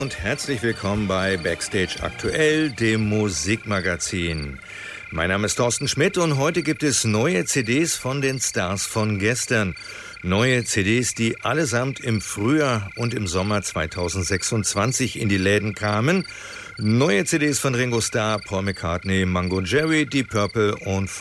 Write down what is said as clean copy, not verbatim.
Und herzlich willkommen bei Backstage Aktuell, dem Musikmagazin. Mein Name ist Thorsten Schmidt und heute gibt es neue CDs von den Stars von gestern. Neue CDs, die allesamt im Frühjahr und im Sommer 2026 in die Läden kamen. Neue CDs von Ringo Starr, Paul McCartney, Mungo Jerry, Deep Purple und